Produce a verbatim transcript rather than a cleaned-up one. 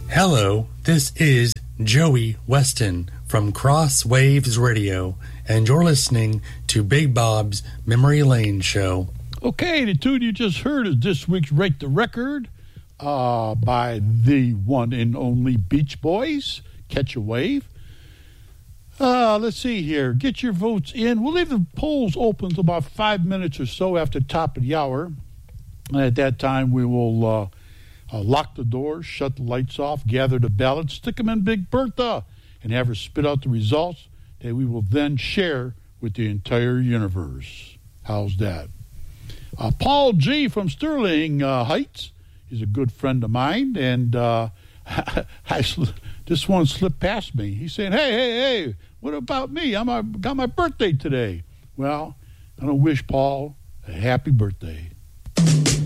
Hello, this is Joey Weston from Cross Waves Radio, and you're listening to Big Bob's Memory Lane Show. Okay, the tune you just heard is this week's Rate the Record uh, by the one and only Beach Boys, Catch a Wave. Uh, let's see here. Get your votes in. We'll leave the polls open until about five minutes or so after the top of the hour. And at that time, we will uh, uh, lock the doors, shut the lights off, gather the ballots, stick them in Big Bertha, and have her spit out the results that we will then share with the entire universe. How's that? Uh, Paul G. from Sterling uh, Heights is a good friend of mine, and uh, I, this one slipped past me. He's saying, hey, hey, hey, what about me? I'm a, got my birthday today. Well, I don't wish Paul a happy birthday.